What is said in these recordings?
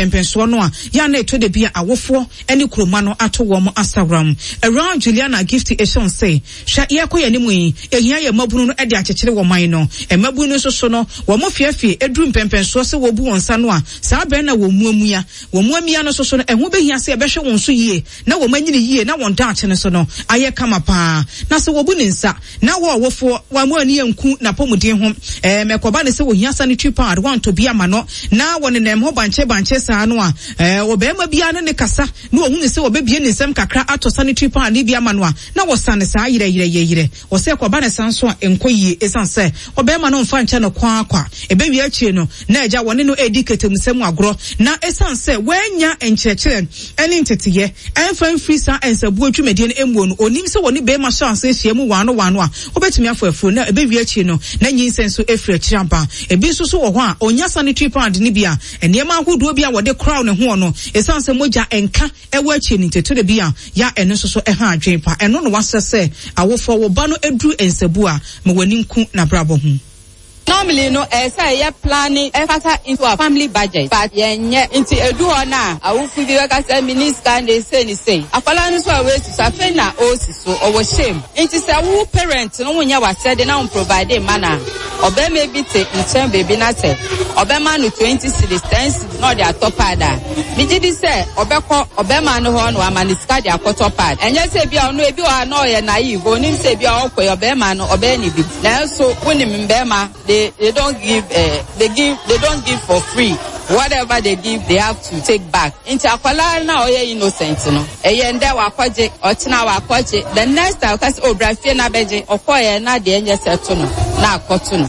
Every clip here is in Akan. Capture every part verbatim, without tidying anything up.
mpempenso no a ya na eto de bia awofo ene kroma no ato wo mo asawram around Juliana Gift Eshon say hwa ye koye ne mu yi ehia ye mabunu no ede akekere wo man no emabunu no so so no wo mo fiafie eduru mpempenso se wo bu wonsa no a saa ben na wo muamua wo muamia no so so no eho behia se ebehwe won so yie na wo manyini yie na won daakye no so no aye kama pa na se wo bu ne nsa na wo awofo wa mu ani yanku na pomuden ho eh mekoba ne se wo hia sanitary pad want to be ama no na won ne ho banche banche saa no a eh wo be ma bia ne kasa na wo hu ne se wo be bie ne nsem kakra ato sanitary pad ne bia ama no a na wo sane saa yire yire yire wo se koba ne sanso a enkoyie esan se wo be ma no mfa nche no kwa akwa ebe wi achie no na eja woni no edicate musem agro na esan se wanya enchechire eni ntetiye enfan frisa ensabu atwumedie no emwo no onim se woni be ma chance ehia mu wano wano a obetumi afo afro na ebe wi achie no na nyin senso efri achiramba ebi so so wo ho a onya sanitary pad ni bia enema ahodo bia wode crown ne ho no esan se moja enka ewo achie ni teto de bia ya eno so so eha adwen pa eno no wasese awofo wo ba no edu ensabu a me wani nku na brabo ho. Normally, no, I say you're planning a factor into a family budget, but yeah, into a do or now. I will feel like I said, minister, and they say, they say, a balance way to Safena also or shame. It is a woo parent, no one ever said they now provide a manner. Or they may be taking turn baby not say, or Beman with twenty cities, ten cities, not their top pad. Me did say, or Beko, or Beman horn, or man is cut their top pad. And yes, if you are no, if you are no, you're naive, or him say, be all for your Beman or Benny. Now, so when him in Bema, They, they don't give, uh, they give, they don't give for free. Whatever they give, they have to take back. Into Akwala now, you're innocent, you know. And then wa kwaje, or tina wa kwaje. The next time, cause oh, Brafia na beje, or koye na de enye setuno, na kotuno.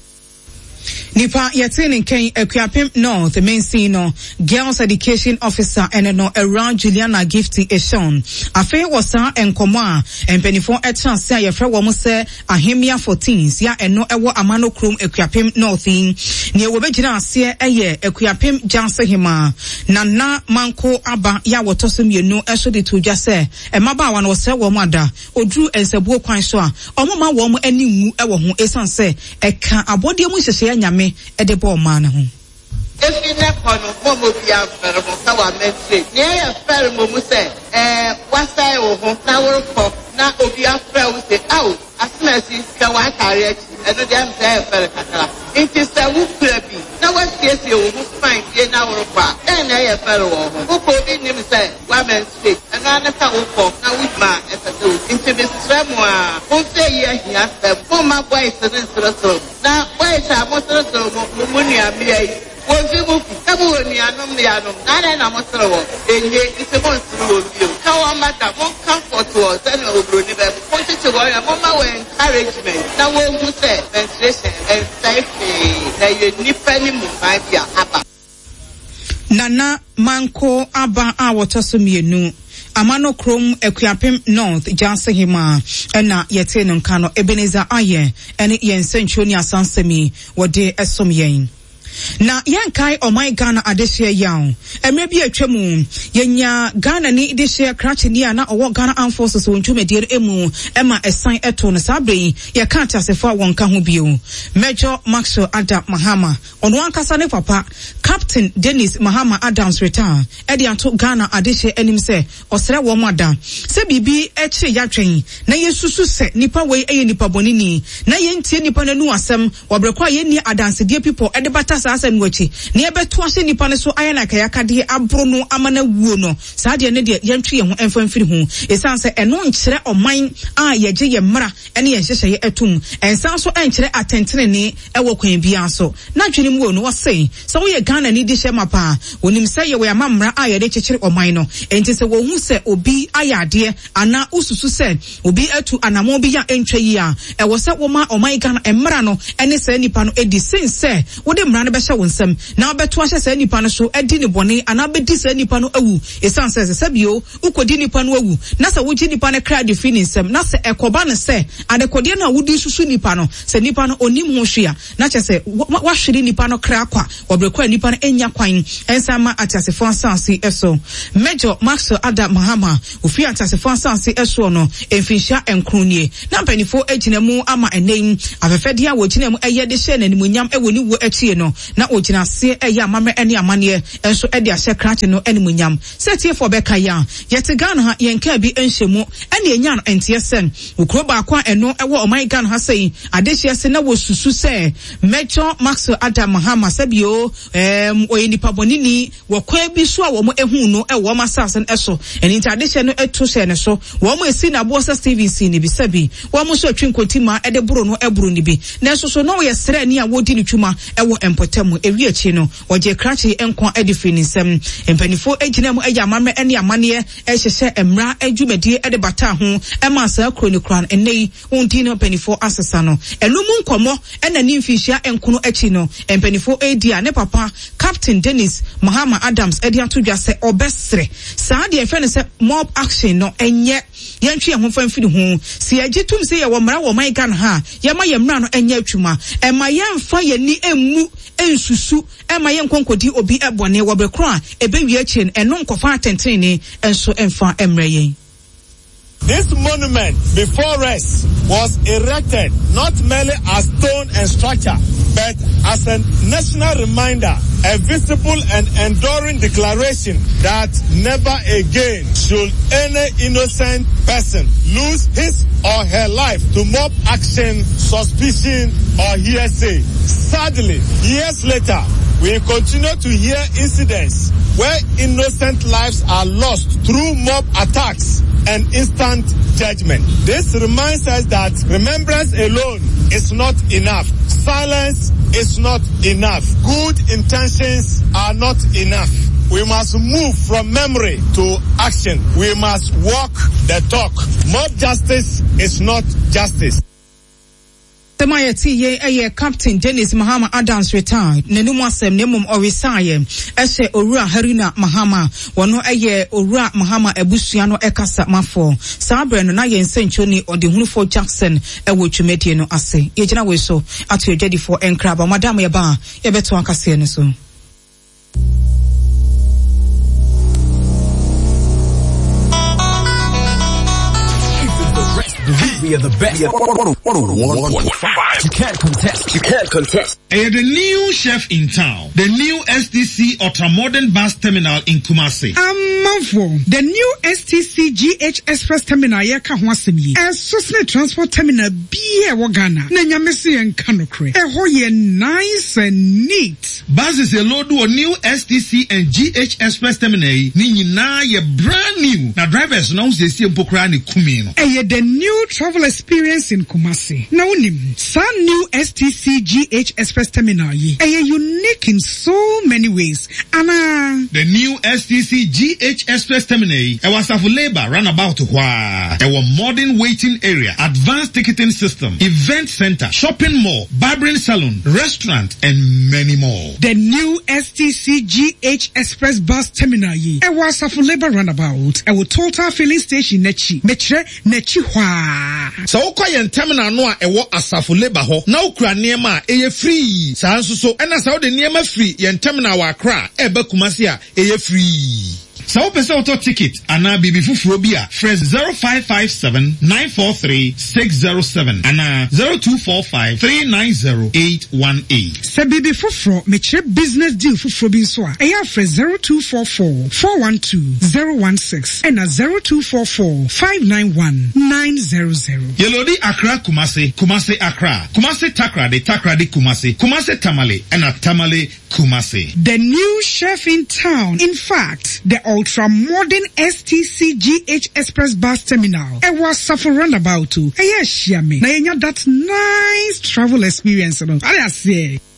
Nipa yatini ken Akuapem North main sino girls education officer and no around Juliana Gifty Eshon afe wasa enkomo a empenifo etra se ayefra wo mo se ahemia for teens ya eno ewo amano krom Akuapem North in ne wo begina ase eye Akuapem Janse hima nana manko aba ya wotosum yenu eso de tudwa se emaba wa no se wo mo ada odru ensabuo kwan so a omoma wo mo animu ewo ho esan se eka abode mu hyehye nyame edebo man ho if you never know momo bia fere mo ka wa metre ne ya fere mo mu se eh wasa wo ho na wo ko na obi afre wo se aw asmasi ka wa kare achi eno dem se fere kakara inti se wo kura bi na wa siesie wo mu fine ye na wo kwa den na ya fere wo ho ko bi nim se wa metre eno ana ka wo ko na wo ma e se do inti be sre mo a wo se ye hia se mo ma boy se ne sre sre na boy sa mo sre sre mo mo ni amia yi Wozimu, Tabu ni anum ni anum, Nana na Mosrow, Enye, it's a monster of you. Kawa Mata, more comfort to us, and Obruni, pointed to one, a moment of encouragement. Now, what you say, ventilation and safety, that you need penny might be a hapa. Nana Manko Aba Awatosumienu. Amano Krom Akuapem North Janse hima ena yete no kano Ebenezer Aye ene yen senchonia sansemi wode esom yen. Na yankai omai Ghana adehye yaw emre bi atwam yenya Ghana ni dehye krache ni ana owo Ghana Armed Forces wontumedie emu ema esan eto no sabre ye kan tasefo wonka ho bio Major Maxwell Adam Mahama ono ankasa ne papa Captain Dennis Mahama Adams retire edi ato Ghana adehye enim se osere wo mada se bibi echi yatwen na yesusu se nipa we eye nipa bonini na yentie nipa nanu asem wobrekwa ye ni adansede people edebata asem wachi ne ebeto ahye nipa ne so ayana kayaka de abro no amana wuo no saa de ne de yentwe ye ho emfamfiri ho esan se eno nkire oman a yeje ye mra ene ye hyehye ye atum ensan so enkire atentene ne ewo kwan bia so na dwene mu no wose so wo ye Ghana ni de hye mapa wonim se ye we amamra a ye de kyekere oman no enti se wo hu se obi ayade ana ususu se obi atu anamo bi ya entwe yi a ewo se wo ma oman Ghana emra no ene se nipa no edi sense wo de mra no be hye wonsam na obeto ahye se nipa no so edi ne bone ana bedi se nipa no awu esan se se bio ukodi nipa no awu na se wogi nipa no kra de fini nsam na se ekoba ne se adekode na wudi susu nipa no se nipa no onim ho hwea na che se wahwere nipa no kra kwa obrekwa nipa no enya kwan ensama atasefo asansi eso Major Maxwell Adam Mahama ofi atasefo asansi eso no emfinsha enkronie na mpanifo agina mu ama enem afefede a wogina mu eye de hye na nimunyam ewo ni wo achie no na ogina se e ya amame ene amane enso e de ahye krakye no ene munyam setie for beka ya yete Ghana ha yenka bi enhyemu ene enya no entie sen ukro ba kwa eno e wo oman Ghana ha sei adehye se na wo susu se Major Maxwell Adam Mahama sebio em oyinipa bonini wo kwa bi so a wo mo ehu no e wo masasen eso eni nti adehye no eto hye ne so wo mo esi na Bosa Stevenson ni bi sebi wo mo so atwi nkontima e de buro no eburo ni bi na eso so no ye sere ni a wo di ni twuma e wo empotemu ewi achi no oje krakye enkon e de fini nsem empanifo egina mu eya amame ene amane e hyehye emra adwumadi e de bata ho e ma sa kronikran enei undi no empanifo asesa no enumu nkomo ena ni mfihia enkono achi no empanifo edia ne papa Captain Dennis Mahama Adams e de atodwa se obesre saa de efe ne se mob action no enye yentwe ho famfiri ho si agitum se ye wo mra wo man Ghana ha ye ma ye mra no enye atwuma e ma ye mfa ye ni emu ensusu e ma ye nkonkodi obi ebone wo bekro a ebewi achi eno nkofa atentene enso emfa emra yen. This monument before us was erected not merely as stone and structure, but as a national reminder, a visible and enduring declaration that never again should any innocent person lose his or her life to mob action, suspicion, or hearsay. Sadly, years later, we continue to hear incidents where innocent lives are lost through mob attacks and instant judgment. This reminds us that remembrance alone is not enough. Silence is not enough. Good intentions are not enough. We must move from memory to action. We must walk the talk. Mob justice is not justice. Temayeti ye eye Captain Dennis Mahama Adams retired. Nenumu asem nemum orisaye. Ese Orua Haruna Mahama. Wano eye Orua Mahama ebusuano ekasa mafo. Sabre no na ye nsenchoni odi hunufo Jackson ewo twumedie no ase. Ye jina we so atu ye jadi for enkraba. Madam ye ba ye beto akase no so. We are the best. one point five You can't contest. You can't contest. Uh, the new chef in town. The new S T C ultra-modern bus terminal in Kumasi. Um, the new S T C G H Express terminal here kahwasemi. A Sosne transport terminal be a Ghana. Nenya Messi and Kanokre. A hoye nice and neat. Buses a load to a new S T C and G H Express terminal. Nini na ye brand new. Now drivers now they see Mpokrani Kumino. A the new travel experience in Kumasi. Now nim. Some new S T C G H Express terminal ye. A unique in so many ways. Anna. The new S T C G H Express terminal. A was of labor runabout to wa. A modern waiting area, advanced ticketing system, event center, shopping mall, barbering salon, restaurant, and many more. The new S T C G H Express bus terminal ye. A was of labor runabout. A will total filling station nechi. Metre nechi hwa. So yen terminal no a ewo asafo labor ho. Na ukura niema eye free. Sa nso so ena sa de niema free yen terminal wa Accra ebe Kumasi a eye free. So pese auto ticket ana bibi fufuro bi a fresh zero five five seven nine four three six zero seven ana zero two four five three nine zero eight one eight. Se bibi fufuro me chere business deal fufuro bi so a eya fresh zero two four four four one two zero one six and a zero two four four five nine one nine zero zero. Yelodi Accra Kumasi, Kumasi Accra, Kumasi Takrade, Takrade Kumasi, Kumasi Tamale and a Tamale Kumasi. The new chef in town. In fact, the ultra-modern S T C G H Express bus terminal. It was suffer runabout too. Yes, yummy. Now you know that nice travel experience. I say.